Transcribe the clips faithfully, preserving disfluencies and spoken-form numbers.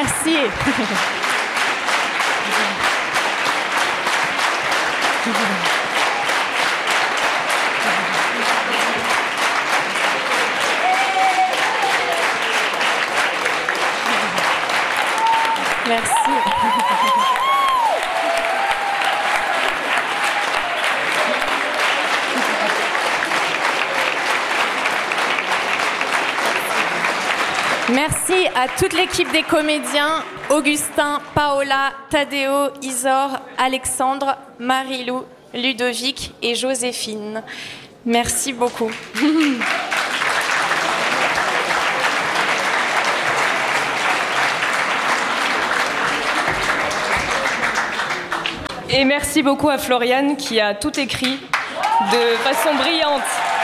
Merci. Merci. Merci à toute l'équipe des comédiens, Augustin, Paola, Tadeo, Isor, Alexandre, Marie-Lou, Ludovic et Joséphine. Merci beaucoup. Et merci beaucoup à Floriane qui a tout écrit de façon brillante.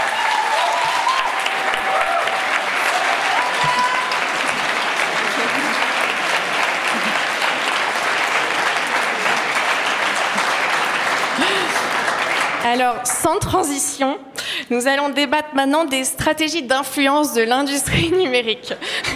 Alors, sans transition, nous allons débattre maintenant des stratégies d'influence de l'industrie numérique.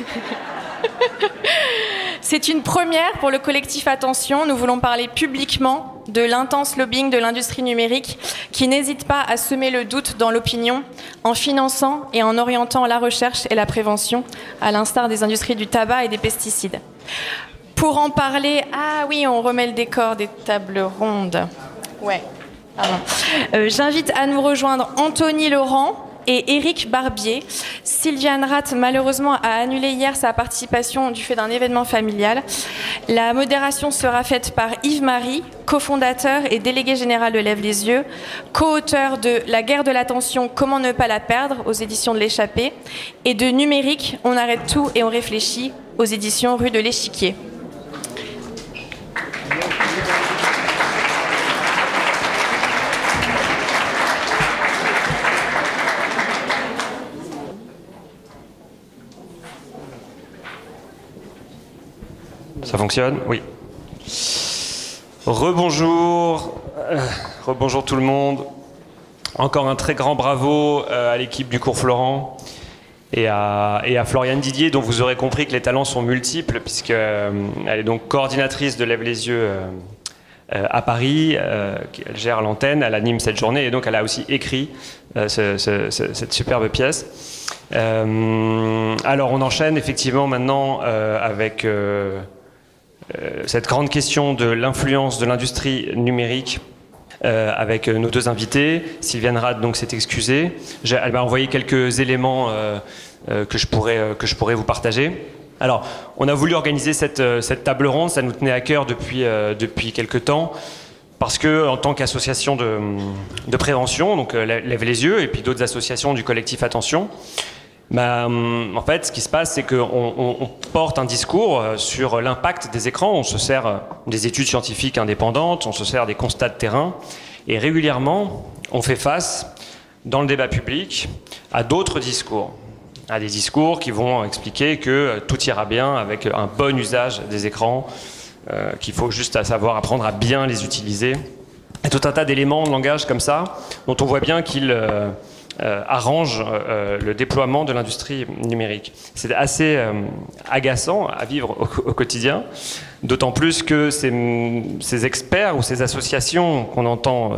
C'est une première pour le collectif Attention. Nous voulons parler publiquement de l'intense lobbying de l'industrie numérique qui n'hésite pas à semer le doute dans l'opinion en finançant et en orientant la recherche et la prévention, à l'instar des industries du tabac et des pesticides. Pour en parler, ah oui, on remet le décor des tables rondes. Ouais. Pardon. Euh, j'invite à nous rejoindre Anthony Laurent et Éric Barbier. Sylviane Rath, malheureusement, a annulé hier sa participation du fait d'un événement familial. La modération sera faite par Yves-Marie, cofondateur et délégué général de Lève les yeux, co-auteur de La guerre de l'attention, comment ne pas la perdre aux éditions de l'Échappée, et de Numérique, on arrête tout et on réfléchit aux éditions Rue de l'Échiquier. Ça fonctionne ? Oui. Rebonjour, euh, rebonjour tout le monde. Encore un très grand bravo euh, à l'équipe du cours Florent et à, et à Floriane Didier, dont vous aurez compris que les talents sont multiples, puisqu'elle euh, est donc coordinatrice de Lève les yeux euh, euh, à Paris, euh, elle gère l'antenne, elle anime cette journée, et donc elle a aussi écrit euh, ce, ce, ce, cette superbe pièce. Euh, alors on enchaîne effectivement maintenant euh, avec... Euh, Euh, cette grande question de l'influence de l'industrie numérique euh, avec nos deux invités. Sylviane Rath donc s'est excusée. J'ai, elle m'a envoyé quelques éléments euh, euh, que je pourrais euh, que je pourrais vous partager. Alors, on a voulu organiser cette cette table ronde. Ça nous tenait à cœur depuis euh, depuis quelque temps. Parce que, en tant qu'association de, de prévention, donc euh, Lève les yeux, et puis d'autres associations du collectif Attention, bah, en fait, ce qui se passe, c'est qu'on on, on porte un discours sur l'impact des écrans. On se sert des études scientifiques indépendantes, on se sert des constats de terrain, et régulièrement, on fait face, dans le débat public, à d'autres discours. À des discours qui vont expliquer que tout ira bien avec un bon usage des écrans, euh, qu'il faut juste à savoir apprendre à bien les utiliser. Et tout un tas d'éléments de langage comme ça, dont on voit bien qu'ils... Euh, Euh, arrange euh, le déploiement de l'industrie numérique. C'est assez euh, agaçant à vivre au, au quotidien, d'autant plus que ces, ces experts ou ces associations qu'on entend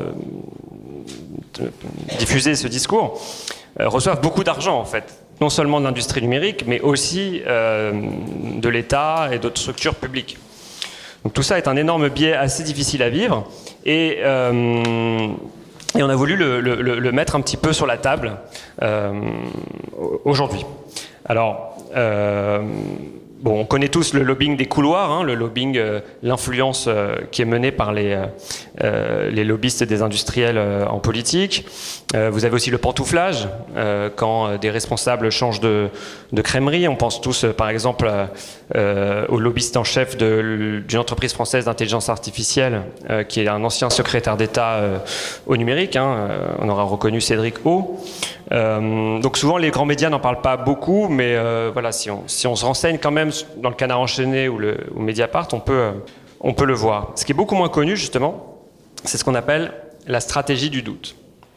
euh, diffuser ce discours euh, reçoivent beaucoup d'argent en fait, non seulement de l'industrie numérique, mais aussi euh, de l'État et d'autres structures publiques. Donc tout ça est un énorme biais assez difficile à vivre, et euh, Et on a voulu le, le, le mettre un petit peu sur la table euh, aujourd'hui. Alors, euh, bon, on connaît tous le lobbying des couloirs, hein, le lobbying, euh, l'influence euh, qui est menée par les, euh, les lobbyistes des industriels euh, en politique. Euh, vous avez aussi le pantouflage, euh, quand des responsables changent de, de crèmerie. On pense tous, euh, par exemple, euh, au lobbyiste en chef de, d'une entreprise française d'intelligence artificielle, euh, qui est un ancien secrétaire d'État euh, au numérique. Hein, euh, on aura reconnu Cédric O. Euh, donc souvent, les grands médias n'en parlent pas beaucoup, mais euh, voilà, si on, si on se renseigne quand même dans le Canard enchaîné ou, le, ou Mediapart, on peut, euh, on peut le voir. Ce qui est beaucoup moins connu, justement, c'est ce qu'on appelle la stratégie du doute.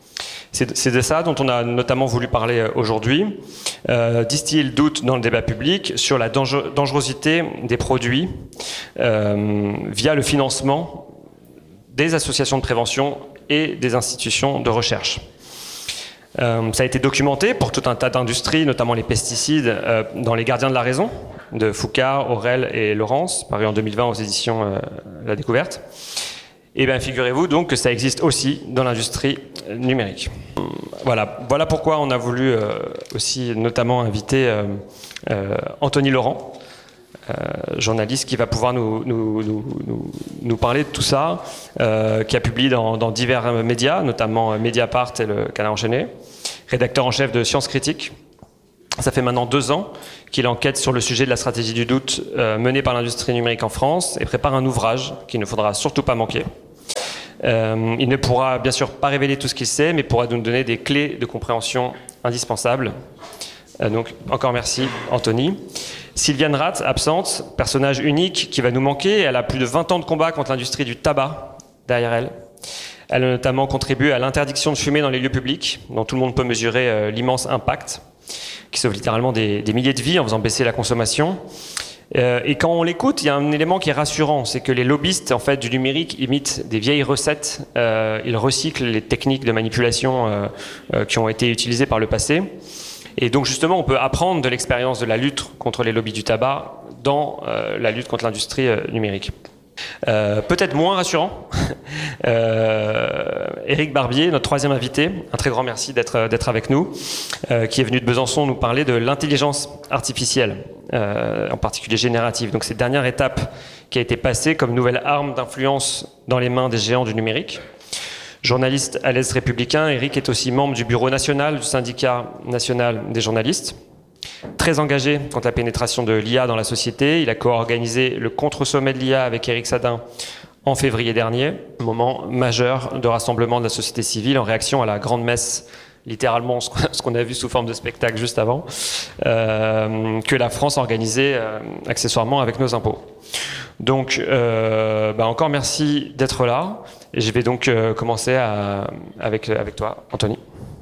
C'est, c'est de ça dont on a notamment voulu parler aujourd'hui, euh, distiller le doute dans le débat public sur la danger, dangerosité des produits euh, via le financement des associations de prévention et des institutions de recherche. Euh, ça a été documenté pour tout un tas d'industries, notamment les pesticides, euh, dans Les Gardiens de la Raison, de Foucard, Aurel et Laurence, paru en deux mille vingt aux éditions euh, La Découverte. Et bien, figurez-vous donc que ça existe aussi dans l'industrie numérique. Voilà, voilà pourquoi on a voulu euh, aussi notamment inviter euh, euh, Anthony Laurent, euh, journaliste qui va pouvoir nous, nous, nous, nous, nous parler de tout ça, euh, qui a publié dans, dans divers médias, notamment Mediapart et le Canard enchaîné, rédacteur en chef de Sciences Critiques. Ça fait maintenant deux ans qu'il enquête sur le sujet de la stratégie du doute euh, menée par l'industrie numérique en France et prépare un ouvrage qu'il ne faudra surtout pas manquer. Euh, il ne pourra bien sûr pas révéler tout ce qu'il sait, mais pourra nous donner des clés de compréhension indispensables. Euh, donc encore merci Anthony. Sylviane Rath, absente, personnage unique qui va nous manquer. Elle a plus de vingt ans de combat contre l'industrie du tabac derrière elle. Elle a notamment contribué à l'interdiction de fumer dans les lieux publics, dont tout le monde peut mesurer euh, l'immense impact, qui sauve littéralement des, des milliers de vies en faisant baisser la consommation. Euh, et quand on l'écoute, il y a un élément qui est rassurant, c'est que les lobbyistes en fait, du numérique imitent des vieilles recettes, euh, ils recyclent les techniques de manipulation euh, euh, qui ont été utilisées par le passé. Et donc justement, on peut apprendre de l'expérience de la lutte contre les lobbies du tabac dans euh, la lutte contre l'industrie euh, numérique. Euh, peut-être moins rassurant, euh, Éric Barbier, notre troisième invité, un très grand merci d'être, d'être avec nous, euh, qui est venu de Besançon nous parler de l'intelligence artificielle, euh, en particulier générative. Donc cette dernière étape qui a été passée comme nouvelle arme d'influence dans les mains des géants du numérique. Journaliste à l'Est républicain, Éric est aussi membre du bureau national du syndicat national des journalistes. Très engagé quant à la pénétration de l'I A dans la société, il a co-organisé le contre-sommet de l'I A avec Éric Sadin en février dernier, moment majeur de rassemblement de la société civile en réaction à la grande messe, littéralement ce qu'on a vu sous forme de spectacle juste avant, euh, que la France organisait euh, accessoirement avec nos impôts. Donc, euh, bah encore merci d'être là. Et je vais donc euh, commencer à, avec, avec toi, Anthony.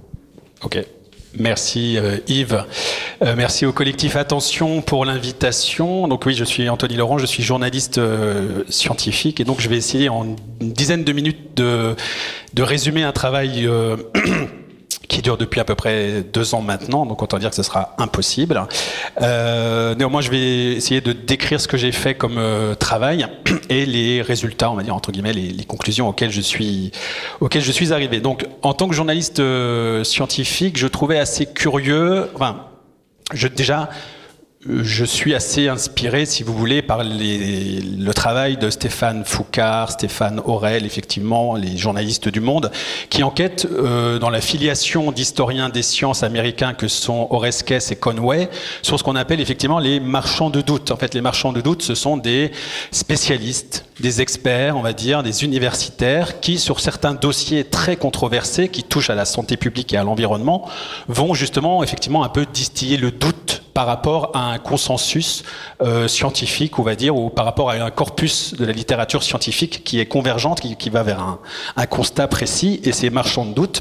Ok. Merci euh, Yves. Euh, merci au collectif Attention pour l'invitation. Donc oui, je suis Anthony Laurent, je suis journaliste euh, scientifique et donc je vais essayer en une dizaine de minutes de, de résumer un travail euh, qui dure depuis à peu près deux ans maintenant, donc autant dire que ce sera impossible. Euh, néanmoins, je vais essayer de décrire ce que j'ai fait comme euh, travail et les résultats, on va dire entre guillemets, les, les conclusions auxquelles je suis, auxquelles je suis arrivé. Donc, en tant que journaliste euh, scientifique, je trouvais assez curieux, enfin, je, déjà, je suis assez inspiré, si vous voulez, par les, le travail de Stéphane Foucard, Stéphane Aurel, effectivement, les journalistes du Monde, qui enquêtent euh, dans la filiation d'historiens des sciences américains que sont Oreskes et Conway, sur ce qu'on appelle effectivement les marchands de doute. En fait, les marchands de doute, ce sont des spécialistes, des experts, on va dire, des universitaires, qui, sur certains dossiers très controversés, qui touchent à la santé publique et à l'environnement, vont justement, effectivement, un peu distiller le doute par rapport à un consensus euh, scientifique, on va dire, ou par rapport à un corpus de la littérature scientifique qui est convergente, qui, qui va vers un, un constat précis, et ces marchands de doute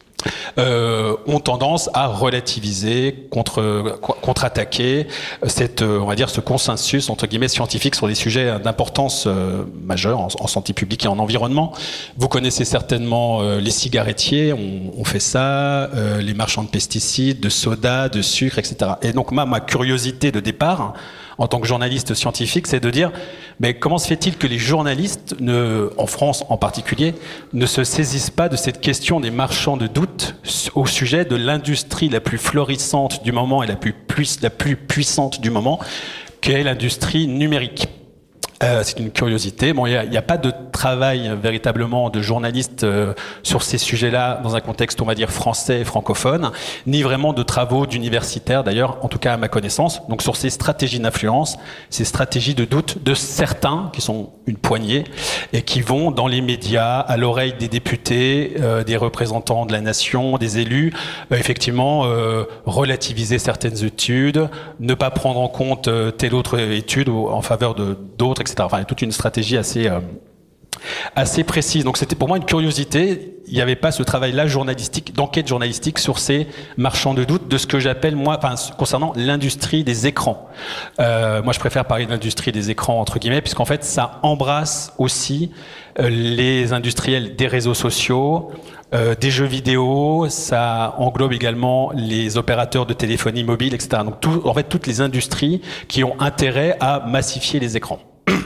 euh, ont tendance à relativiser, contre, contre-attaquer cette, on va dire, ce consensus entre guillemets scientifique sur des sujets d'importance euh, majeure en, en santé publique et en environnement. Vous connaissez certainement euh, les cigarettiers, on, on fait ça, euh, les marchands de pesticides, de soda, de sucre, et cetera. Et donc ma, ma curiosité de départ, en tant que journaliste scientifique, c'est de dire, mais comment se fait-il que les journalistes, ne, en France en particulier, ne se saisissent pas de cette question des marchands de doute au sujet de l'industrie la plus florissante du moment et la plus, puis, la plus puissante du moment, qu'est l'industrie numérique. Euh, c'est une curiosité. Bon, il n'y a, a pas de travail euh, véritablement de journaliste euh, sur ces sujets-là dans un contexte, on va dire, français et francophone, ni vraiment de travaux d'universitaires, d'ailleurs, en tout cas à ma connaissance. Donc sur ces stratégies d'influence, ces stratégies de doute de certains, qui sont une poignée, et qui vont dans les médias, à l'oreille des députés, euh, des représentants de la nation, des élus, euh, effectivement, euh, relativiser certaines études, ne pas prendre en compte euh, telle autre étude en faveur de d'autres, et cetera. Enfin, il y a toute une stratégie assez, euh, assez précises. Donc c'était pour moi une curiosité. Il n'y avait pas ce travail-là journalistique, d'enquête journalistique sur ces marchands de doute, de ce que j'appelle moi, enfin concernant l'industrie des écrans. Euh, moi, je préfère parler de l'industrie des écrans entre guillemets, puisqu'en fait, ça embrasse aussi euh, les industriels des réseaux sociaux, euh, des jeux vidéo. Ça englobe également les opérateurs de téléphonie mobile, et cetera. Donc, tout, en fait, toutes les industries qui ont intérêt à massifier les écrans.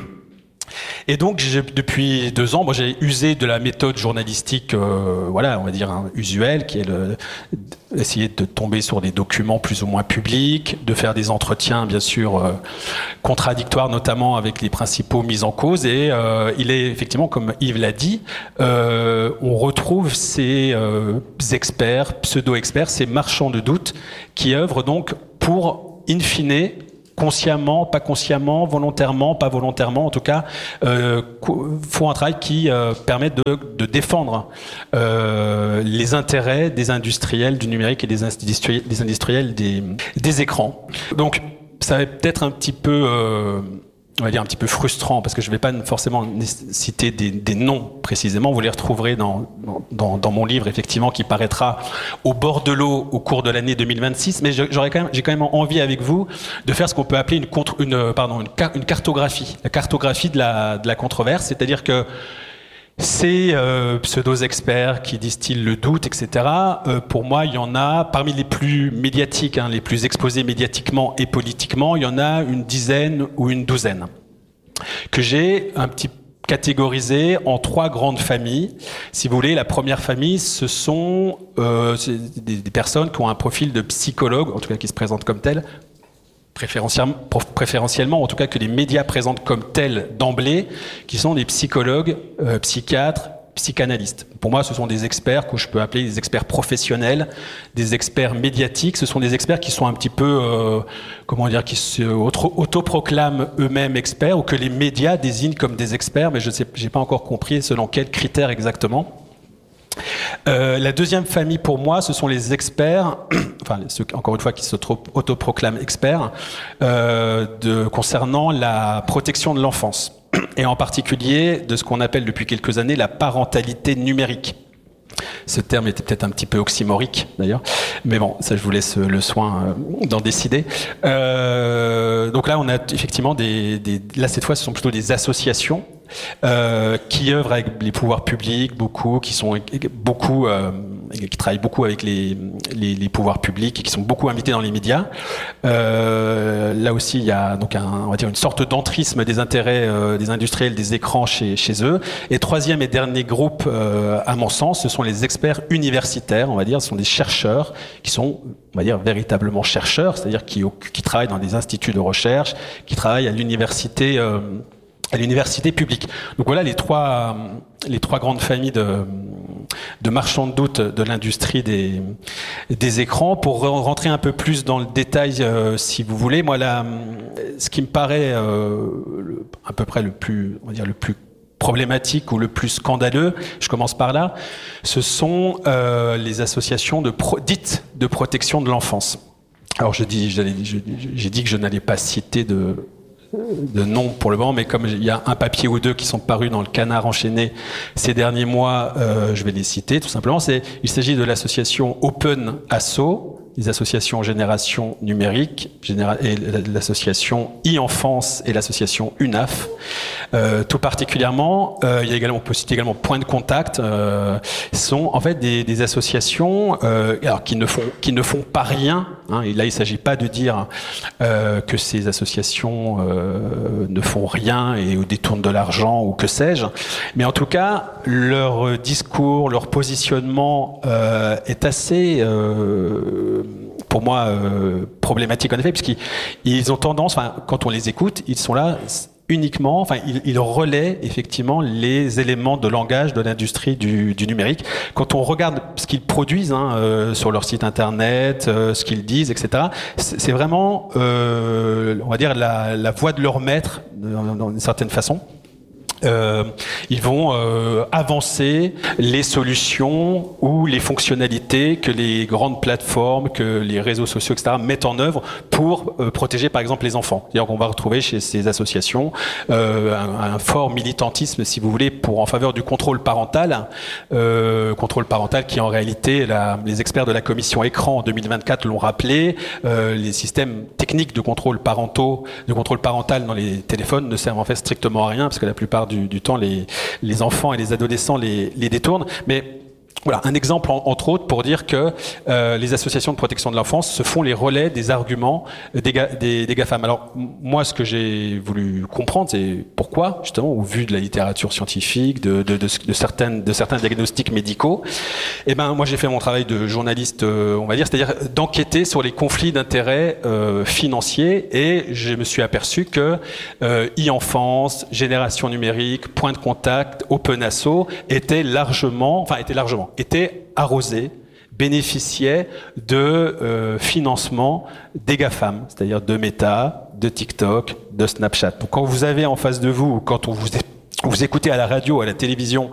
Et donc, j'ai, depuis deux ans, moi, j'ai usé de la méthode journalistique, euh, voilà, on va dire hein, usuelle, qui est le, essayer de tomber sur des documents plus ou moins publics, de faire des entretiens, bien sûr, euh, contradictoires, notamment avec les principaux mis en cause. Et euh, il est effectivement, comme Yves l'a dit, euh, on retrouve ces euh, experts, pseudo-experts, ces marchands de doute, qui œuvrent donc pour, in fine, consciemment, pas consciemment, volontairement, pas volontairement, en tout cas, euh, font un travail qui euh, permet de, de défendre euh, les intérêts des industriels du numérique et des industriels, des, industriels des, des écrans. Donc, ça va peut-être un petit peu... Euh, on va dire un petit peu frustrant, parce que je ne vais pas forcément citer des, des noms précisément, vous les retrouverez dans, dans, dans mon livre, effectivement, qui paraîtra au bord de l'eau au cours de l'année deux mille vingt-six, mais j'aurais quand même, j'ai quand même envie avec vous de faire ce qu'on peut appeler une, contre, une, pardon, une, une cartographie, la cartographie de la, de la controverse, c'est-à-dire que ces euh, pseudo-experts qui distillent le doute, et cetera, euh, pour moi, il y en a, parmi les plus médiatiques, hein, les plus exposés médiatiquement et politiquement, il y en a une dizaine ou une douzaine, que j'ai un petit catégorisé en trois grandes familles. Si vous voulez, la première famille, ce sont euh, des, des personnes qui ont un profil de psychologue, en tout cas qui se présentent comme telles, Préférentiellement, préférentiellement, en tout cas que les médias présentent comme tels d'emblée, qui sont des psychologues, euh, psychiatres, psychanalystes. Pour moi, ce sont des experts que je peux appeler des experts professionnels, des experts médiatiques. Ce sont des experts qui sont un petit peu, euh, comment dire, qui se autoproclament eux-mêmes experts, ou que les médias désignent comme des experts, mais je sais, j'ai pas encore compris selon quels critères exactement. Euh, la deuxième famille pour moi, ce sont les experts, enfin ceux, encore une fois, qui s'autoproclament experts, euh, de, concernant la protection de l'enfance, et en particulier de ce qu'on appelle depuis quelques années la parentalité numérique. Ce terme était peut-être un petit peu oxymorique d'ailleurs, mais bon, ça je vous laisse le soin euh, d'en décider. Euh, donc là, on a effectivement des, des, là cette fois, ce sont plutôt des associations euh, qui œuvrent avec les pouvoirs publics, beaucoup, qui sont beaucoup, euh, qui travaillent beaucoup avec les, les, les pouvoirs publics et qui sont beaucoup invités dans les médias. Euh, là aussi, il y a donc un, on va dire une sorte d'entrisme des intérêts euh, des industriels des écrans chez, chez eux. Et troisième et dernier groupe, euh, à mon sens, ce sont les experts universitaires, on va dire, ce sont des chercheurs qui sont, on va dire, véritablement chercheurs, c'est-à-dire qui, qui travaillent dans des instituts de recherche, qui travaillent à l'université, euh, à l'université publique. Donc voilà les trois, les trois grandes familles de, de marchands de doute de l'industrie des, des écrans. Pour rentrer un peu plus dans le détail, euh, si vous voulez, moi là, ce qui me paraît euh, le, à peu près le plus, on va dire le plus problématique ou le plus scandaleux, je commence par là, ce sont euh, les associations de pro, dites de protection de l'enfance. Alors je dis, j'ai dit que je n'allais pas citer de, de nom pour le moment, mais comme il y a un papier ou deux qui sont parus dans le Canard enchaîné ces derniers mois, euh, je vais les citer tout simplement. C'est, il s'agit de l'association Open Asso, les associations Génération Numérique, et l'association e-enfance et l'association U N A F. Euh, tout particulièrement, euh, il y a également, on peut citer également Point de Contact, euh, sont en fait des, des associations euh, alors, qui, ne font, qui ne font pas rien. Hein, et là, il ne s'agit pas de dire euh, que ces associations euh, ne font rien et ou détournent de l'argent ou que sais-je. Mais en tout cas, leur discours, leur positionnement euh, est assez... Euh, pour moi, euh, problématique en effet, puisqu'ils ils ont tendance, enfin, quand on les écoute, ils sont là uniquement, enfin, ils, ils relaient effectivement les éléments de langage de l'industrie du, du numérique. Quand on regarde ce qu'ils produisent hein, euh, sur leur site internet, euh, ce qu'ils disent, et cetera, c'est, c'est vraiment, euh, on va dire, la, la voix de leur maître, d'une certaine façon. Euh, ils vont euh, avancer les solutions ou les fonctionnalités activités que les grandes plateformes, que les réseaux sociaux, et cetera mettent en œuvre pour euh, protéger par exemple les enfants. C'est-à-dire qu'on va retrouver chez ces associations euh, un, un fort militantisme, si vous voulez, pour en faveur du contrôle parental, euh, contrôle parental qui en réalité, la, les experts de la commission écran en deux mille vingt-quatre l'ont rappelé, euh, les systèmes techniques de contrôle parentaux, de contrôle parental dans les téléphones ne servent en fait strictement à rien parce que la plupart du, du temps les, les enfants et les adolescents les, les détournent. Mais voilà, un exemple en, entre autres pour dire que euh, les associations de protection de l'enfance se font les relais des arguments des, des, des GAFAM. Alors moi, ce que j'ai voulu comprendre, c'est pourquoi, justement, au vu de la littérature scientifique, de, de, de, de, certaines, de certains diagnostics médicaux, eh ben moi j'ai fait mon travail de journaliste, euh, on va dire, c'est-à-dire d'enquêter sur les conflits d'intérêts euh, financiers, et je me suis aperçu que euh, e-enfance, génération numérique, point de contact, Open Asso étaient largement, enfin étaient largement étaient arrosés, bénéficiaient de euh, financement des GAFAM, c'est-à-dire de Meta, de TikTok, de Snapchat. Donc quand vous avez en face de vous, quand on vous, vous écoutez à la radio, à la télévision,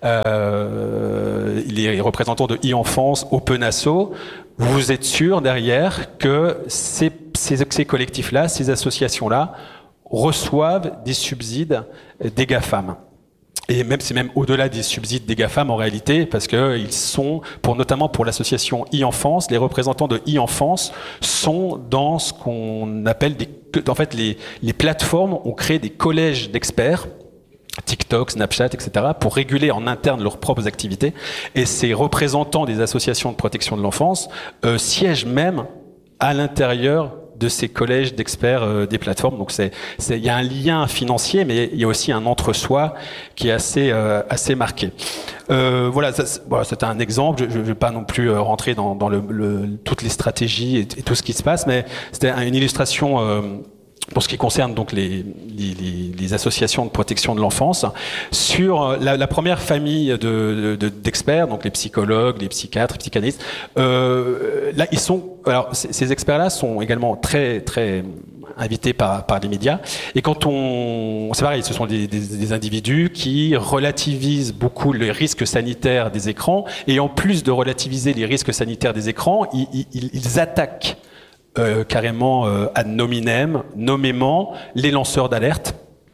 euh, les représentants de e-enfance, Open Asso, vous êtes sûr derrière que ces, ces, ces collectifs-là, ces associations-là, reçoivent des subsides des GAFAM. Et même, c'est même au-delà des subsides des GAFAM en réalité, parce que ils sont, pour, notamment pour l'association e-enfance, les représentants de e-enfance sont dans ce qu'on appelle des, en fait, les, les plateformes ont créé des collèges d'experts, TikTok, Snapchat, et cetera, pour réguler en interne leurs propres activités. Et ces représentants des associations de protection de l'enfance euh, siègent même à l'intérieur de ces collèges d'experts euh, des plateformes. Donc c'est, c'est, il y a un lien financier, mais il y a aussi un entre-soi qui est assez, euh, assez marqué. Euh, voilà, ça, c'est, voilà, c'était un exemple. Je ne vais pas non plus euh, rentrer dans, dans le, le, toutes les stratégies et, et tout ce qui se passe, mais c'était une illustration euh, pour ce qui concerne donc les, les, les, les associations de protection de l'enfance, sur la, la première famille de, de, d'experts, donc les psychologues, les psychiatres, les psychanalystes. Euh, là, ils sont, alors ces, ces experts-là sont également très très invités par par les médias. Et quand on, c'est pareil, ce sont des, des, des individus qui relativisent beaucoup les risques sanitaires des écrans, et en plus de relativiser les risques sanitaires des écrans, ils, ils, ils attaquent Euh, carrément euh, ad nominem, nommément les lanceurs d'alerte.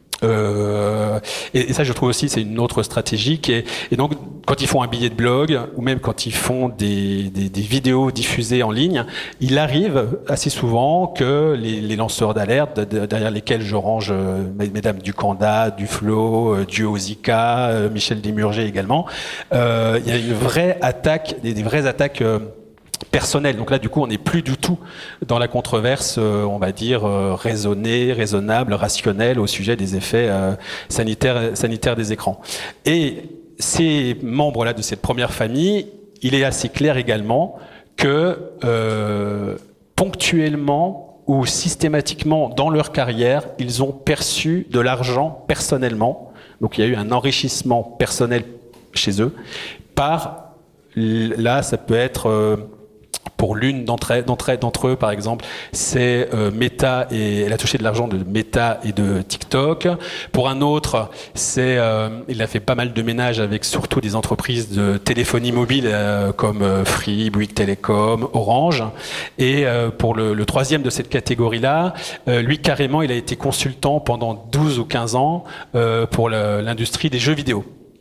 Euh, et, et ça, je trouve aussi, c'est une autre stratégie. Qui est, et donc, quand ils font un billet de blog, ou même quand ils font des, des, des vidéos diffusées en ligne, il arrive assez souvent que les, les lanceurs d'alerte, derrière lesquels je range euh, mesdames Ducanda, Duflo, euh, Duozika, euh, Michel Desmurger également, euh, il y a une vraie attaque, des, des vraies attaques euh, personnel. Donc là, du coup, on n'est plus du tout dans la controverse, euh, on va dire, euh, raisonnée, raisonnable, rationnelle au sujet des effets euh, sanitaires, sanitaires des écrans. Et ces membres-là de cette première famille, il est assez clair également que euh, ponctuellement ou systématiquement dans leur carrière, ils ont perçu de l'argent personnellement. Donc il y a eu un enrichissement personnel chez eux par, là, ça peut être... Euh, Pour l'une d'entre, d'entre, d'entre eux, par exemple, c'est euh, Meta, et elle a touché de l'argent de Meta et de TikTok. Pour un autre, c'est, euh, il a fait pas mal de ménage avec surtout des entreprises de téléphonie mobile euh, comme euh, Free, Bouygues Télécom, Orange. Et euh, pour le, le troisième de cette catégorie-là, euh, lui carrément, il a été consultant pendant douze ou quinze ans euh, pour le, l'industrie des jeux vidéo.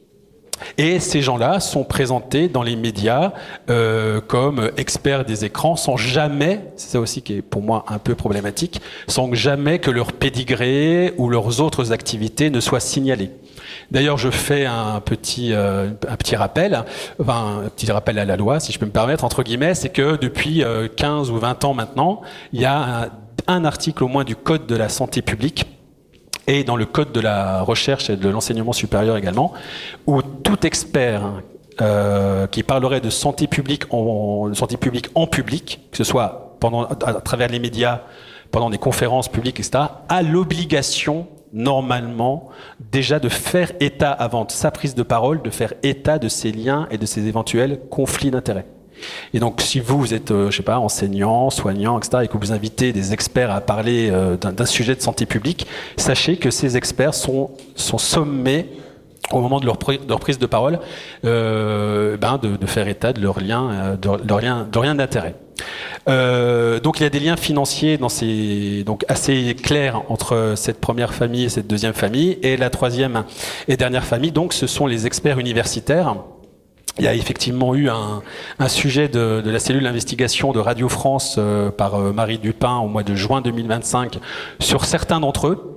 Et ces gens-là sont présentés dans les médias euh, comme experts des écrans, sans jamais, c'est ça aussi qui est pour moi un peu problématique, sans jamais que leur pédigré ou leurs autres activités ne soient signalées. D'ailleurs, je fais un petit, euh, un petit rappel, enfin, un petit rappel à la loi, si je peux me permettre, entre guillemets, c'est que depuis euh, quinze ou vingt ans maintenant, il y a un, un article au moins du Code de la santé publique, et dans le code de la recherche et de l'enseignement supérieur également, où tout expert euh, qui parlerait de santé publique en, de santé publique en public, que ce soit pendant, à travers les médias, pendant des conférences publiques, et cetera, a l'obligation, normalement, déjà de faire état, avant sa prise de parole, de faire état de ses liens et de ses éventuels conflits d'intérêts. Et donc, si vous, vous êtes, euh, je sais pas, enseignant, soignant, et cetera, et que vous invitez des experts à parler euh, d'un, d'un sujet de santé publique, sachez que ces experts sont, sont sommés au moment de leur, de leur prise de parole, euh, ben de, de faire état de leur lien, de, de leur lien, de leur lien d'intérêt. Euh, donc il y a des liens financiers dans ces, donc assez clairs entre cette première famille et cette deuxième famille, et la troisième et dernière famille. Donc ce sont les experts universitaires. Il y a effectivement eu un, un sujet de, de la cellule d'investigation de Radio France euh, par euh, Marie Dupin au mois de juin deux mille vingt-cinq sur certains d'entre eux,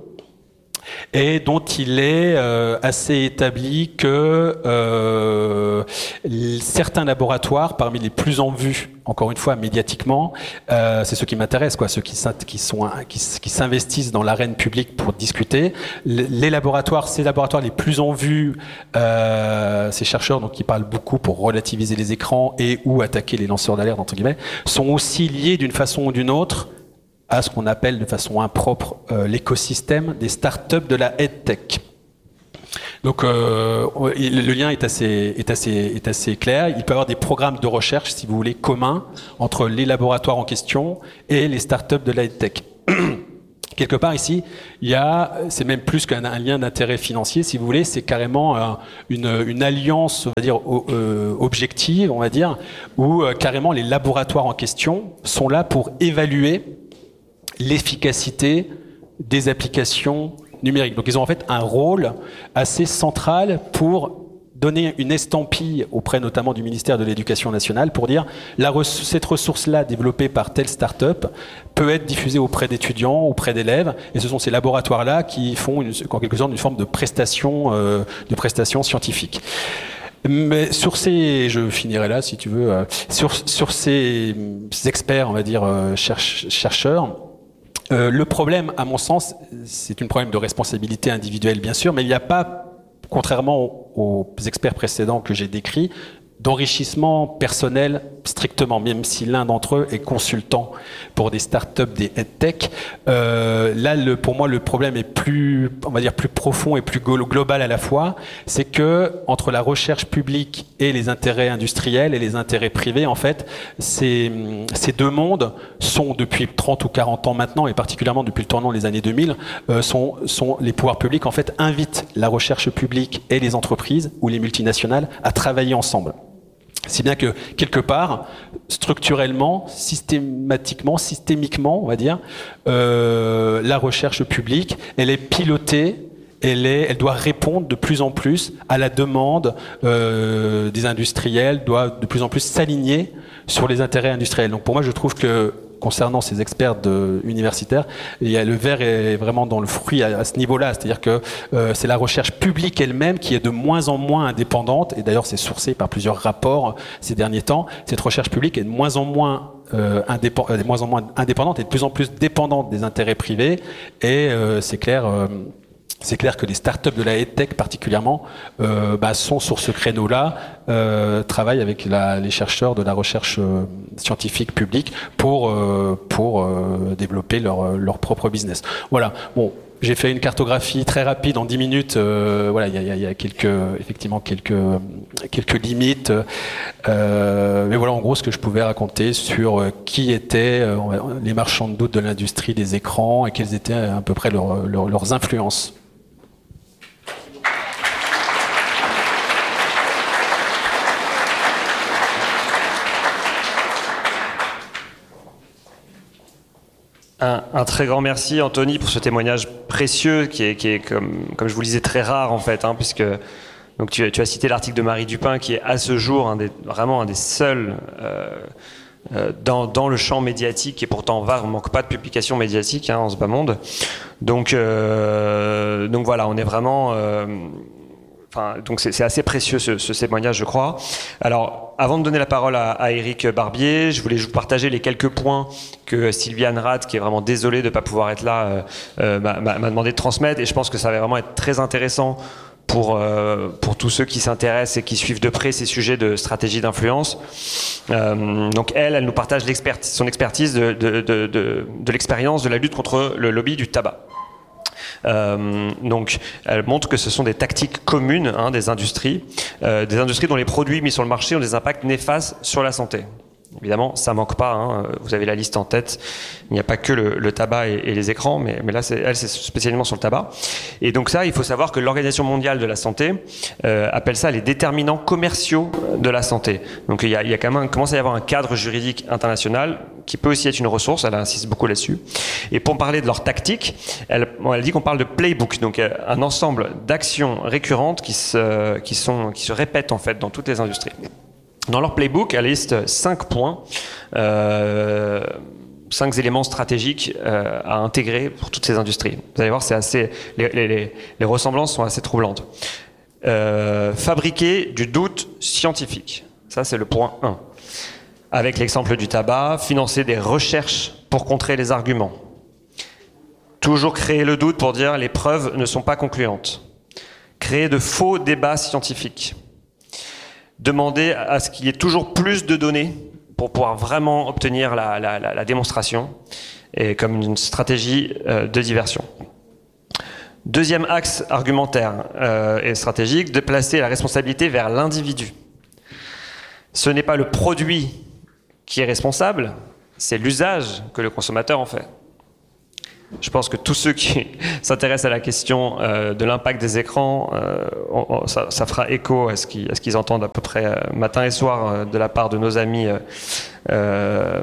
et dont il est euh, assez établi que euh, certains laboratoires, parmi les plus en vue, encore une fois médiatiquement, euh, c'est ceux qui m'intéressent, quoi, ceux qui, qui, sont, qui, qui s'investissent dans l'arène publique pour discuter. Les laboratoires, ces laboratoires les plus en vue, euh, ces chercheurs donc, qui parlent beaucoup pour relativiser les écrans et ou attaquer les lanceurs d'alerte, entre guillemets, sont aussi liés d'une façon ou d'une autre à ce qu'on appelle de façon impropre euh, l'écosystème des startups de la EdTech. Donc euh, le lien est assez, est, assez, est assez clair. Il peut y avoir des programmes de recherche, si vous voulez, communs entre les laboratoires en question et les startups de la EdTech. Quelque part ici, il y a, c'est même plus qu'un un lien d'intérêt financier, si vous voulez, c'est carrément euh, une, une alliance, on va dire, euh, objective, on va dire, où euh, carrément les laboratoires en question sont là pour évaluer l'efficacité des applications numériques. Donc ils ont en fait un rôle assez central pour donner une estampille auprès notamment du ministère de l'Éducation nationale pour dire la re- cette ressource-là développée par telle start-up peut être diffusée auprès d'étudiants, auprès d'élèves, et ce sont ces laboratoires-là qui font une, en quelque sorte une forme de prestation, euh, de prestation scientifique. Mais sur ces, je finirai là si tu veux, euh, sur, sur ces, ces experts, on va dire, euh, cherche, chercheurs, Euh, le problème, à mon sens, c'est un problème de responsabilité individuelle, bien sûr, mais il n'y a pas, contrairement aux, aux experts précédents que j'ai décrits, d'enrichissement personnel strictement, même si l'un d'entre eux est consultant pour des startups, des EdTech. Euh, là, le, pour moi, le problème est plus, on va dire, plus profond et plus global à la fois. C'est que entre la recherche publique et les intérêts industriels et les intérêts privés, en fait, ces, ces deux mondes sont depuis trente ou quarante ans maintenant, et particulièrement depuis le tournant des années deux mille, euh, sont, sont les pouvoirs publics en fait invitent la recherche publique et les entreprises ou les multinationales à travailler ensemble. Si bien que, quelque part, structurellement, systématiquement, systémiquement, on va dire, euh, la recherche publique, elle est pilotée, elle, est, elle doit répondre de plus en plus à la demande euh, des industriels, doit de plus en plus s'aligner sur les intérêts industriels. Donc pour moi, je trouve que, concernant ces experts de, universitaires, il y a, le verre est vraiment dans le fruit à, à ce niveau-là. C'est-à-dire que euh, c'est la recherche publique elle-même qui est de moins en moins indépendante, et d'ailleurs c'est sourcé par plusieurs rapports ces derniers temps. Cette recherche publique est de moins en moins, euh, indépend, de moins, en moins indépendante et de plus en plus dépendante des intérêts privés. Et euh, c'est clair... Euh, C'est clair que les startups de la EdTech particulièrement euh, bah, sont sur ce créneau-là, euh, travaillent avec la, les chercheurs de la recherche euh, scientifique publique pour euh, pour euh, développer leur leur propre business. Voilà. Bon, j'ai fait une cartographie très rapide en dix minutes. Euh, voilà, il y a, y a quelques effectivement quelques quelques limites. Euh, mais voilà, en gros, ce que je pouvais raconter sur qui étaient euh, les marchands de doute de l'industrie des écrans et quelles étaient à peu près leurs leurs, leurs influences. Un, un très grand merci, Anthony, pour ce témoignage précieux qui est, qui est comme, comme je vous le disais, très rare en fait, hein, puisque donc tu, tu as cité l'article de Marie Dupin qui est à ce jour un des, vraiment un des seuls euh, euh, dans, dans le champ médiatique, et pourtant va, on ne manque pas de publications médiatiques hein, en ce bas monde. Donc, euh, donc voilà, on est vraiment... Euh, Enfin, donc c'est, c'est assez précieux ce, ce témoignage, je crois. Alors, avant de donner la parole à, à Éric Barbier, je voulais vous partager les quelques points que Sylviane Rath, qui est vraiment désolée de ne pas pouvoir être là, euh, euh, m'a, m'a demandé de transmettre. Et je pense que ça va vraiment être très intéressant pour, euh, pour tous ceux qui s'intéressent et qui suivent de près ces sujets de stratégie d'influence. Euh, donc elle, elle nous partage l'expertise, son expertise de, de, de, de, de l'expérience de la lutte contre le lobby du tabac. Euh, donc, elle montre que ce sont des tactiques communes hein, des industries, euh, des industries dont les produits mis sur le marché ont des impacts néfastes sur la santé. Évidemment, ça manque pas, hein. Vous avez la liste en tête. Il n'y a pas que le, le tabac et, et les écrans, mais, mais là, c'est, elle, c'est spécialement sur le tabac. Et donc ça, il faut savoir que l'Organisation mondiale de la santé euh, appelle ça les déterminants commerciaux de la santé. Donc il y a, il y a quand même, commence à y avoir un cadre juridique international qui peut aussi être une ressource. Elle insiste beaucoup là-dessus. Et pour parler de leur tactique, elle, elle dit qu'on parle de playbook, donc un ensemble d'actions récurrentes qui se, qui sont, qui se répètent en fait dans toutes les industries. Dans leur playbook, elle liste cinq points, euh, cinq éléments stratégiques euh, à intégrer pour toutes ces industries. Vous allez voir, c'est assez, les, les, les ressemblances sont assez troublantes. Euh, fabriquer du doute scientifique, ça c'est le point un. Avec l'exemple du tabac, financer des recherches pour contrer les arguments. Toujours créer le doute pour dire les preuves ne sont pas concluantes. Créer de faux débats scientifiques. Demander à ce qu'il y ait toujours plus de données pour pouvoir vraiment obtenir la, la, la, la démonstration, et comme une stratégie euh, de diversion. Deuxième axe argumentaire euh, et stratégique, de placer la responsabilité vers l'individu. Ce n'est pas le produit qui est responsable, c'est l'usage que le consommateur en fait. Je pense que tous ceux qui s'intéressent à la question euh, de l'impact des écrans, euh, on, on, ça, ça fera écho à ce qu'ils, à ce qu'ils entendent à peu près euh, matin et soir euh, de la part de nos amis euh, euh,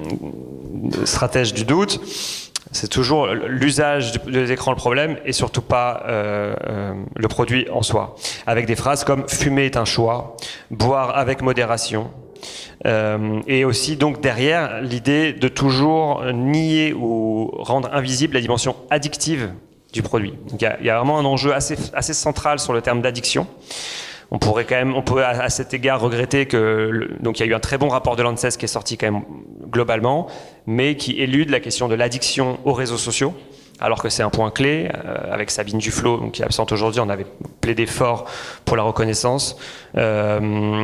stratèges du doute. C'est toujours l'usage des écrans le problème et surtout pas euh, euh, le produit en soi. Avec des phrases comme « fumer est un choix »,« boire avec modération ». Euh, et aussi donc derrière l'idée de toujours nier ou rendre invisible la dimension addictive du produit. Donc il y a, il y a vraiment un enjeu assez, assez central sur le terme d'addiction. On pourrait quand même, on pourrait à, à cet égard regretter que le, donc il y a eu un très bon rapport de l'ANSES qui est sorti quand même globalement, mais qui élude la question de l'addiction aux réseaux sociaux. Alors que c'est un point clé, euh, avec Sabine Duflot, donc, qui est absente aujourd'hui, on avait plaidé fort pour la reconnaissance. Euh,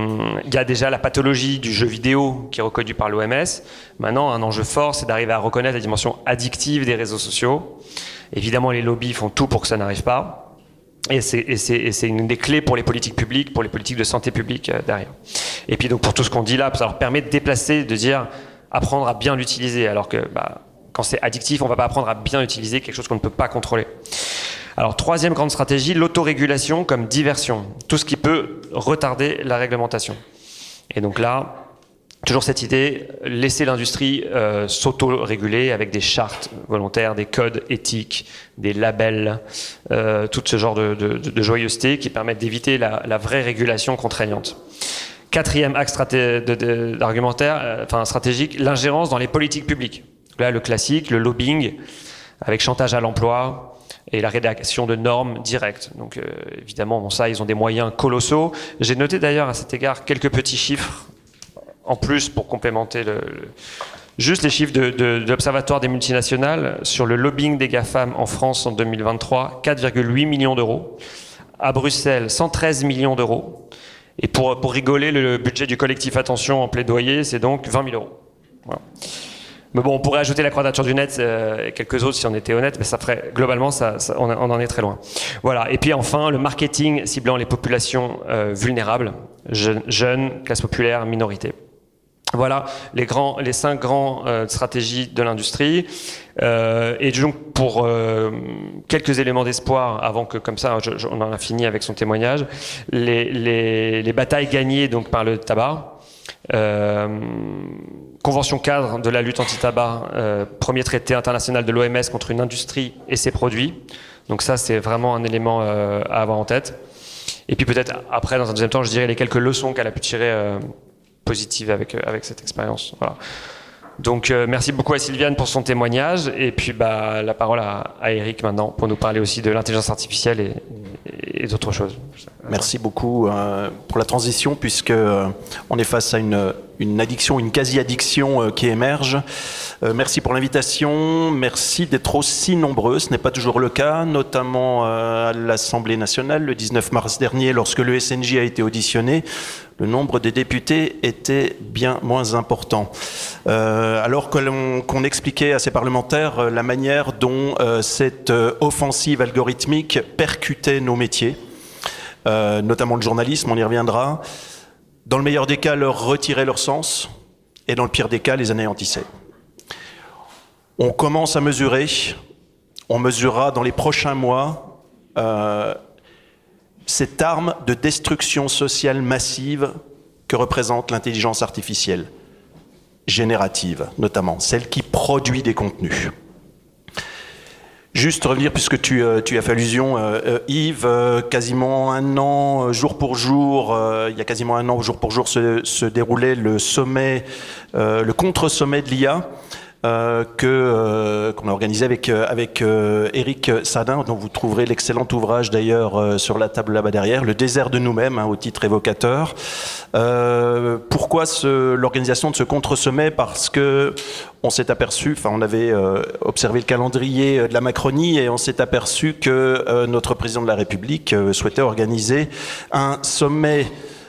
il y a déjà la pathologie du jeu vidéo qui est reconnue par l'O M S. Maintenant, un enjeu fort, c'est d'arriver à reconnaître la dimension addictive des réseaux sociaux. Évidemment, les lobbies font tout pour que ça n'arrive pas. Et c'est, et, c'est, et c'est une des clés pour les politiques publiques, pour les politiques de santé publique euh, derrière. Et puis donc pour tout ce qu'on dit là, ça leur permet de déplacer, de dire, apprendre à bien l'utiliser, alors que... Bah, quand c'est addictif, on ne va pas apprendre à bien utiliser quelque chose qu'on ne peut pas contrôler. Alors, troisième grande stratégie, l'autorégulation comme diversion. Tout ce qui peut retarder la réglementation. Et donc là, toujours cette idée, laisser l'industrie euh, s'auto-réguler avec des chartes volontaires, des codes éthiques, des labels, euh, tout ce genre de, de, de joyeuseté qui permettent d'éviter la, la vraie régulation contraignante. Quatrième axe straté- de, de, d'argumentaire, euh, enfin stratégique, l'ingérence dans les politiques publiques. Là, le classique, le lobbying, avec chantage à l'emploi et la rédaction de normes directes. Donc, euh, évidemment, bon, ça, ils ont des moyens colossaux. J'ai noté d'ailleurs à cet égard quelques petits chiffres en plus pour complémenter le, le juste les chiffres de, de, de l'Observatoire des multinationales sur le lobbying des GAFAM en France en deux mille vingt-trois, quatre virgule huit millions d'euros. À Bruxelles, cent treize millions d'euros. Et pour, pour rigoler, le budget du collectif Attention en plaidoyer, c'est donc vingt mille euros. Voilà. Mais bon, on pourrait ajouter la Quadrature du Net euh, et quelques autres si on était honnête, mais ça ferait globalement, ça, ça, on, on en est très loin. Voilà. Et puis enfin, le marketing ciblant les populations euh, vulnérables, jeunes, jeunes, classe populaire, minorités. Voilà les grands, les cinq grands euh, stratégies de l'industrie. Euh, et donc pour euh, quelques éléments d'espoir, avant que comme ça, je, je, on en a fini avec son témoignage, les, les, les batailles gagnées donc par le tabac. Euh, convention cadre de la lutte anti-tabac, euh, premier traité international de l'O M S contre une industrie et ses produits. Donc ça, c'est vraiment un élément euh, à avoir en tête. Et puis peut-être après, dans un deuxième temps, je dirais les quelques leçons qu'elle a pu tirer euh, positives avec, euh, avec cette expérience. Voilà. Donc euh, merci beaucoup à Sylviane pour son témoignage. Et puis bah, la parole à, à Eric maintenant pour nous parler aussi de l'intelligence artificielle et, et, et d'autres choses. Merci beaucoup euh, pour la transition, puisque euh, on est face à une, une addiction, une quasi-addiction euh, qui émerge. Euh, merci pour l'invitation, merci d'être aussi nombreux, ce n'est pas toujours le cas, notamment euh, à l'Assemblée nationale le dix-neuf mars dernier, lorsque le S N J a été auditionné. Le nombre des députés était bien moins important. Euh, alors que l'on, qu'on expliquait à ces parlementaires euh, la manière dont euh, cette euh, offensive algorithmique percutait nos métiers, euh, notamment le journalisme, on y reviendra, dans le meilleur des cas, leur retirait leur sens, et dans le pire des cas, les anéantissait. On commence à mesurer, on mesurera dans les prochains mois euh, cette arme de destruction sociale massive que représente l'intelligence artificielle, générative notamment, celle qui produit des contenus. Juste revenir, puisque tu, euh, tu as fait allusion, euh, Yves, euh, quasiment un an, jour pour jour, euh, il y a quasiment un an, jour pour jour, se, se déroulait le sommet, euh, le contre-sommet de l'I A, euh, que, euh, qu'on a organisé avec, euh, avec euh, Éric Sadin, dont vous trouverez l'excellent ouvrage d'ailleurs euh, sur la table là-bas derrière, Le désert de nous-mêmes, hein, au titre évocateur. Euh, pourquoi ce, l'organisation de ce contre-sommet? Parce que on s'est aperçu, enfin on avait euh, observé le calendrier de la Macronie et on s'est aperçu que euh, notre président de la République euh, souhaitait organiser un sommet,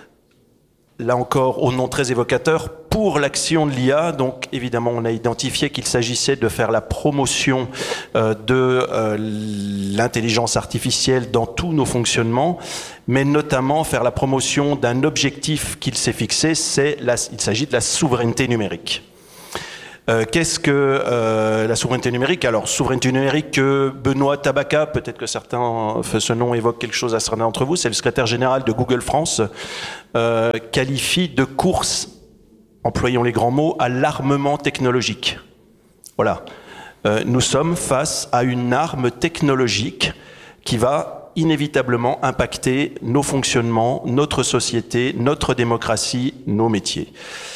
là encore au nom très évocateur, pour l'action de l'I A. Donc évidemment on a identifié qu'il s'agissait de faire la promotion euh, de euh, l'intelligence artificielle dans tous nos fonctionnements, mais notamment faire la promotion d'un objectif qu'il s'est fixé, c'est la, il s'agit de la souveraineté numérique. Euh, qu'est-ce que euh, la souveraineté numérique? Alors, souveraineté numérique que Benoît Tabaka, peut-être que certains, ce nom évoque quelque chose à certains d'entre vous, c'est le secrétaire général de Google France, euh, qualifie de course, employons les grands mots, à l'armement technologique. Voilà. Euh, nous sommes face à une arme technologique qui va inévitablement impacter nos fonctionnements, notre société, notre démocratie, nos métiers.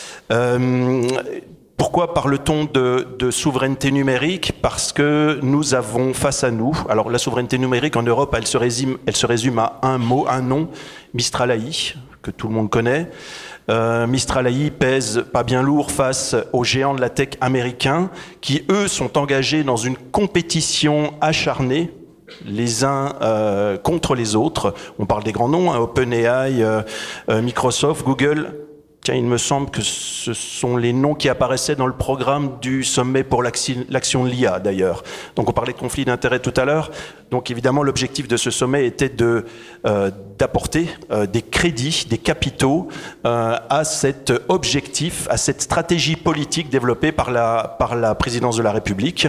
Euh, Pourquoi parle-t-on de, de souveraineté numérique? Parce que nous avons face à nous, alors la souveraineté numérique en Europe, elle se résume, elle se résume à un mot, un nom, Mistral A I, que tout le monde connaît. Euh, Mistral A I pèse pas bien lourd face aux géants de la tech américains qui, eux, sont engagés dans une compétition acharnée, les uns euh, contre les autres. On parle des grands noms, hein, OpenAI, euh, euh, Microsoft, Google. Tiens, il me semble que ce sont les noms qui apparaissaient dans le programme du sommet pour l'action de l'I A, d'ailleurs. Donc, on parlait de conflit d'intérêts tout à l'heure. Donc, évidemment, l'objectif de ce sommet était de, euh, d'apporter euh, des crédits, des capitaux euh, à cet objectif, à cette stratégie politique développée par la, par la présidence de la République.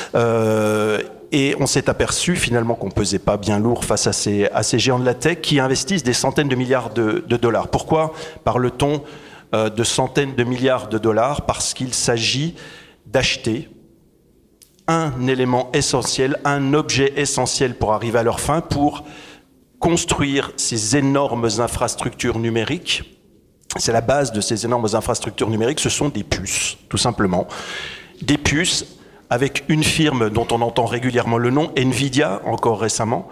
Euh, Et on s'est aperçu finalement qu'on ne pesait pas bien lourd face à ces, à ces géants de la tech qui investissent des centaines de milliards de, de dollars. Pourquoi parle-t-on euh, de centaines de milliards de dollars? Parce qu'il s'agit d'acheter un élément essentiel, un objet essentiel pour arriver à leur fin, pour construire ces énormes infrastructures numériques. C'est la base de ces énormes infrastructures numériques, ce sont des puces, tout simplement. Des puces avec une firme dont on entend régulièrement le nom, Nvidia, encore récemment,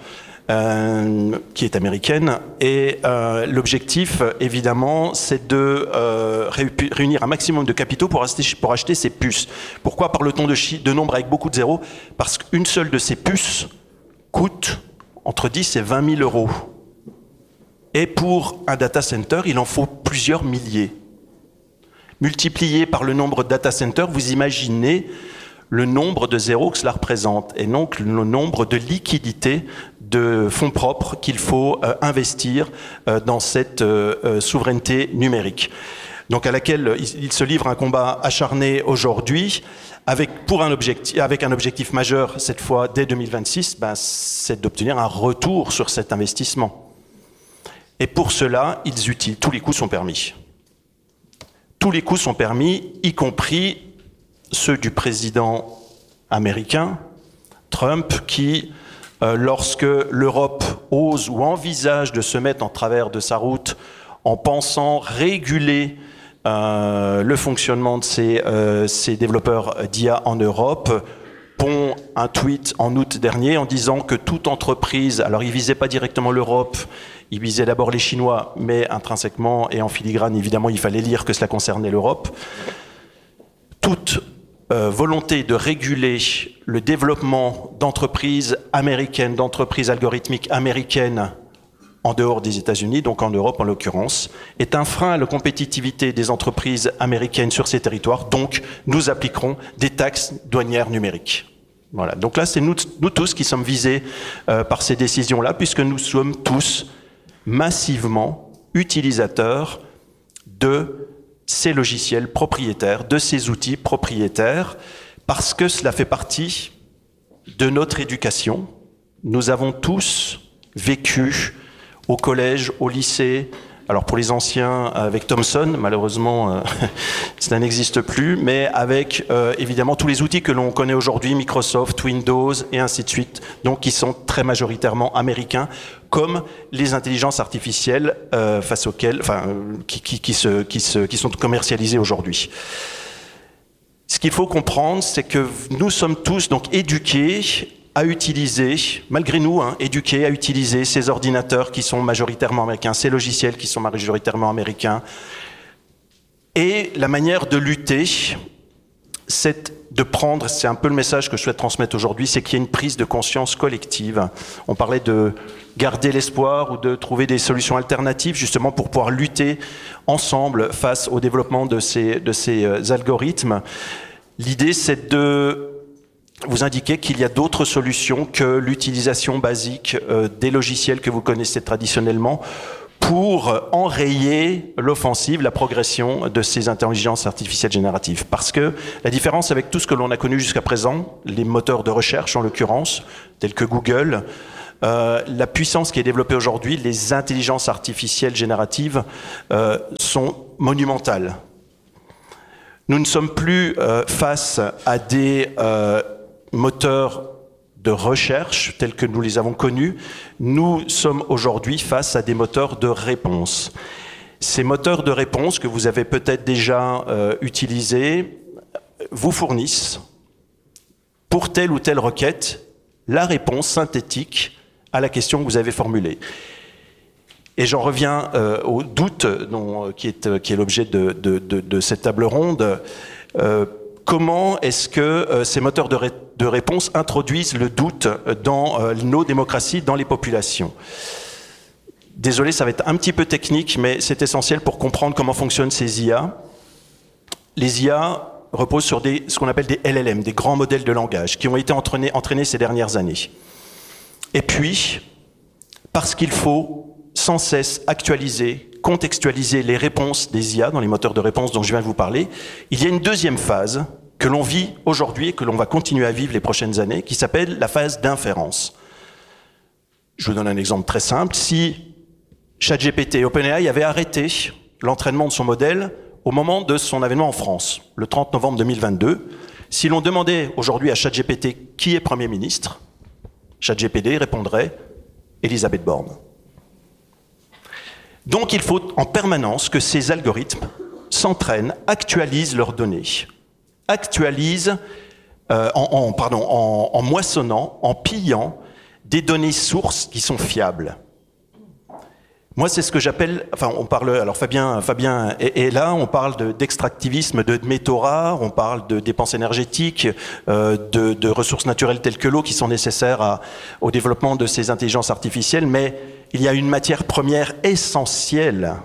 euh, qui est américaine. Et euh, l'objectif, évidemment, c'est de euh, réunir un maximum de capitaux pour acheter, pour acheter ces puces. Pourquoi parle-t-on de, de nombres avec beaucoup de zéros? Parce qu'une seule de ces puces coûte entre dix et vingt mille euros. Et pour un data center, il en faut plusieurs milliers. Multiplié par le nombre de data centers, vous imaginez le nombre de zéros que cela représente, et donc le nombre de liquidités, de fonds propres qu'il faut euh, investir euh, dans cette euh, euh, souveraineté numérique. Donc à laquelle il, il se livre un combat acharné aujourd'hui, avec, pour un objectif, avec un objectif majeur, cette fois dès deux mille vingt-six, ben, c'est d'obtenir un retour sur cet investissement. Et pour cela, ils utilisent, tous les coups sont permis. Tous les coups sont permis, y compris ceux du président américain, Trump, qui, euh, lorsque l'Europe ose ou envisage de se mettre en travers de sa route en pensant réguler euh, le fonctionnement de ces, euh, ces développeurs d'I A en Europe, pond un tweet en août dernier en disant que toute entreprise, alors il visait pas directement l'Europe, il visait d'abord les Chinois, mais intrinsèquement et en filigrane, évidemment, il fallait lire que cela concernait l'Europe. Toute Euh, volonté de réguler le développement d'entreprises américaines, d'entreprises algorithmiques américaines en dehors des États-Unis, donc en Europe en l'occurrence, est un frein à la compétitivité des entreprises américaines sur ces territoires. Donc, nous appliquerons des taxes douanières numériques. Voilà. Donc là, c'est nous, nous tous qui sommes visés euh, par ces décisions-là, puisque nous sommes tous massivement utilisateurs de ces logiciels propriétaires, de ces outils propriétaires, parce que cela fait partie de notre éducation. Nous avons tous vécu au collège, au lycée, alors pour les anciens avec Thomson, malheureusement euh, ça n'existe plus, mais avec euh, évidemment tous les outils que l'on connaît aujourd'hui, Microsoft, Windows et ainsi de suite, donc qui sont très majoritairement américains, comme les intelligences artificielles euh, face auxquelles, enfin, euh, qui, qui, qui, se, qui, se, qui sont commercialisées aujourd'hui. Ce qu'il faut comprendre, c'est que nous sommes tous donc éduqués à utiliser, malgré nous, hein, éduqués à utiliser ces ordinateurs qui sont majoritairement américains, ces logiciels qui sont majoritairement américains. Et la manière de lutter, c'est de prendre, c'est un peu le message que je souhaite transmettre aujourd'hui, c'est qu'il y a une prise de conscience collective. On parlait de garder l'espoir ou de trouver des solutions alternatives, justement pour pouvoir lutter ensemble face au développement de ces, de ces algorithmes. L'idée, c'est de vous indiquer qu'il y a d'autres solutions que l'utilisation basique euh, des logiciels que vous connaissez traditionnellement pour enrayer l'offensive, la progression de ces intelligences artificielles génératives. Parce que la différence avec tout ce que l'on a connu jusqu'à présent, les moteurs de recherche en l'occurrence, tels que Google, euh, la puissance qui est développée aujourd'hui, les intelligences artificielles génératives euh, sont monumentales. Nous ne sommes plus euh, face à des euh, moteurs de recherche tels que nous les avons connus. Nous sommes aujourd'hui face à des moteurs de réponse. Ces moteurs de réponse que vous avez peut-être déjà euh, utilisés vous fournissent, pour telle ou telle requête, la réponse synthétique à la question que vous avez formulée. Et j'en reviens euh, au doute dont, qui est, qui est l'objet de, de, de, de cette table ronde. Euh, comment est-ce que euh, ces moteurs de, ré, de réponse introduisent le doute dans euh, nos démocraties, dans les populations? Désolé, ça va être un petit peu technique, mais c'est essentiel pour comprendre comment fonctionnent ces I A. Les I A reposent sur des, ce qu'on appelle des L L M, des grands modèles de langage, qui ont été entraînés, entraînés ces dernières années. Et puis, parce qu'il faut sans cesse actualiser, contextualiser les réponses des I A dans les moteurs de réponse dont je viens de vous parler, il y a une deuxième phase que l'on vit aujourd'hui et que l'on va continuer à vivre les prochaines années, qui s'appelle la phase d'inférence. Je vous donne un exemple très simple. Si ChatGPT et OpenAI avaient arrêté l'entraînement de son modèle au moment de son avènement en France, le trente novembre deux mille vingt-deux, si l'on demandait aujourd'hui à ChatGPT qui est Premier ministre, ChatGPT répondrait Elisabeth Borne. Donc il faut en permanence que ces algorithmes s'entraînent, actualisent leurs données, actualisent euh, en, en, pardon, en, en moissonnant, en pillant des données sources qui sont fiables. Moi, c'est ce que j'appelle, enfin, on parle, alors Fabien, Fabien est, est là, on parle de, d'extractivisme, de métaux rares, on parle de dépenses énergétiques, euh, de, de ressources naturelles telles que l'eau qui sont nécessaires à, au développement de ces intelligences artificielles, mais il y a une matière première essentielle,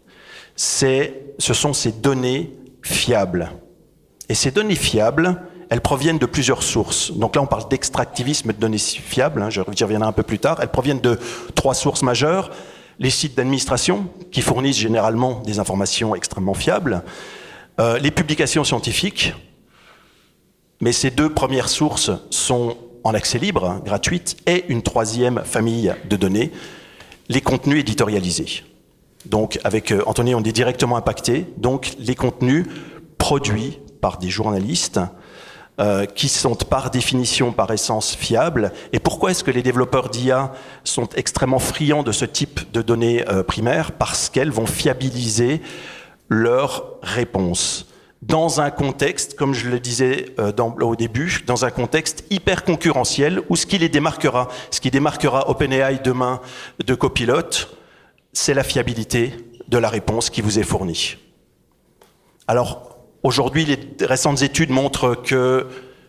c'est, ce sont ces données fiables. Et ces données fiables, elles proviennent de plusieurs sources. Donc là, on parle d'extractivisme de données fiables, hein, j'y reviendrai un peu plus tard. Elles proviennent de trois sources majeures. Les sites d'administration, qui fournissent généralement des informations extrêmement fiables, euh, les publications scientifiques, mais ces deux premières sources sont en accès libre, hein, gratuites, et une troisième famille de données, les contenus éditorialisés. Donc, avec euh, Anthony, on est directement impacté, donc les contenus produits par des journalistes, Euh, qui sont par définition, par essence, fiables. Et pourquoi est-ce que les développeurs d'I A sont extrêmement friands de ce type de données euh, primaires? Parce qu'elles vont fiabiliser leurs réponses. Dans un contexte, comme je le disais euh, dans, au début, dans un contexte hyper concurrentiel, où ce qui les démarquera, ce qui démarquera OpenAI demain de Copilot, c'est la fiabilité de la réponse qui vous est fournie. Alors, aujourd'hui, les récentes études montrent que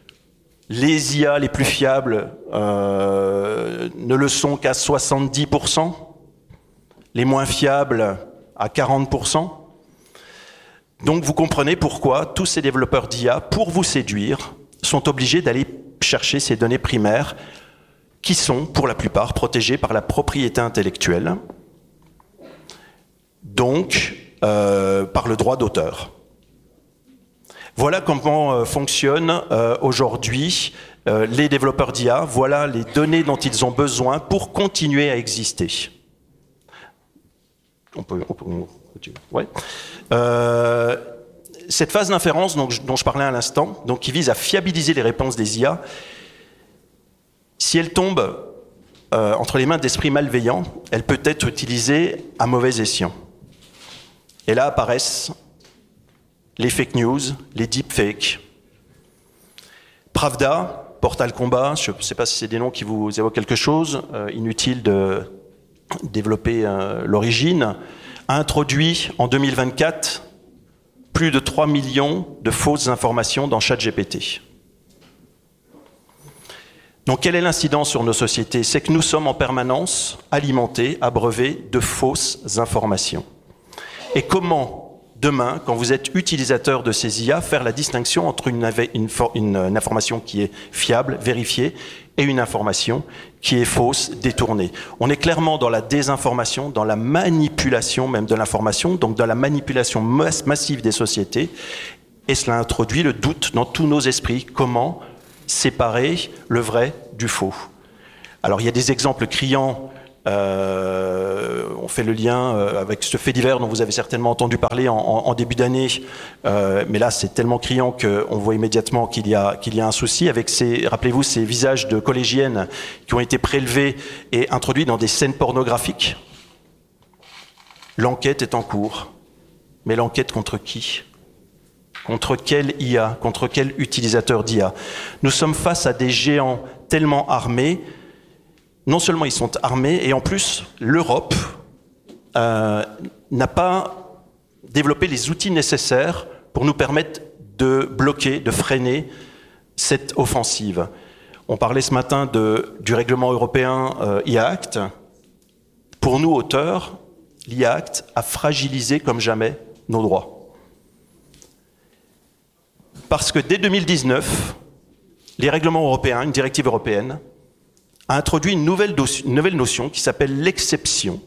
les I A les plus fiables euh, ne le sont qu'à soixante-dix pour cent, les moins fiables à quarante pour cent. Donc vous comprenez pourquoi tous ces développeurs d'I A, pour vous séduire, sont obligés d'aller chercher ces données primaires qui sont, pour la plupart, protégées par la propriété intellectuelle. Donc, euh, par le droit d'auteur. Voilà comment euh, fonctionnent euh, aujourd'hui euh, les développeurs d'I A. Voilà les données dont ils ont besoin pour continuer à exister. On peut, on peut, on peut ouais. euh, cette phase d'inférence dont, dont je parlais à l'instant, donc qui vise à fiabiliser les réponses des I A, si elle tombe euh, entre les mains d'esprits malveillants, elle peut être utilisée à mauvais escient. Et là apparaissent les fake news, les deepfakes. Pravda, Portal Combat, je ne sais pas si c'est des noms qui vous évoquent quelque chose, euh, inutile de développer euh, l'origine, a introduit en deux mille vingt-quatre plus de trois millions de fausses informations dans ChatGPT. Donc quelle est l'incidence sur nos sociétés? C'est que nous sommes en permanence alimentés, abreuvés de fausses informations. Et comment demain, quand vous êtes utilisateur de ces I A, faire la distinction entre une, une, une, une information qui est fiable, vérifiée, et une information qui est fausse, détournée. On est clairement dans la désinformation, dans la manipulation même de l'information, donc dans la manipulation mass massive des sociétés, et cela introduit le doute dans tous nos esprits. Comment séparer le vrai du faux? Alors il y a des exemples criants. Euh, on fait le lien euh, avec ce fait divers dont vous avez certainement entendu parler en, en, en début d'année, euh, mais là c'est tellement criant qu'on voit immédiatement qu'il y a, qu'il y a un souci avec ces, rappelez-vous, ces visages de collégiennes qui ont été prélevés et introduits dans des scènes pornographiques. L'enquête est en cours, mais l'enquête contre qui? Contre quel I A? Contre quel utilisateur d'I A? Nous sommes face à des géants tellement armés. Non seulement ils sont armés, et en plus, l'Europe euh, n'a pas développé les outils nécessaires pour nous permettre de bloquer, de freiner cette offensive. On parlait ce matin de, du règlement européen euh, I A Act. Pour nous, auteurs, l'I A Act a fragilisé comme jamais nos droits. Parce que dès deux mille dix-neuf, les règlements européens, une directive européenne, a introduit une nouvelle, une nouvelle notion qui s'appelle l'exception,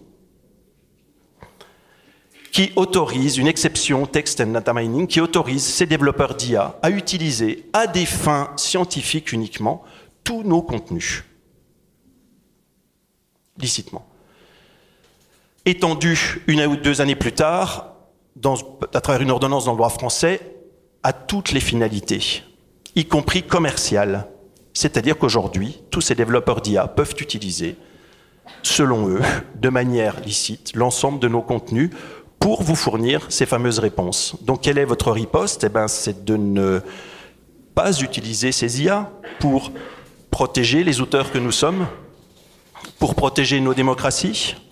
qui autorise, une exception, text and data mining, qui autorise ces développeurs d'I A à utiliser à des fins scientifiques uniquement tous nos contenus, licitement. Étendu une ou deux années plus tard, dans, à travers une ordonnance dans le droit français, à toutes les finalités, y compris commerciales. C'est-à-dire qu'aujourd'hui, tous ces développeurs d'I A peuvent utiliser, selon eux, de manière licite, l'ensemble de nos contenus pour vous fournir ces fameuses réponses. Donc, quelle est votre riposte? Eh bien, c'est de ne pas utiliser ces I A pour protéger les auteurs que nous sommes, pour protéger nos démocraties,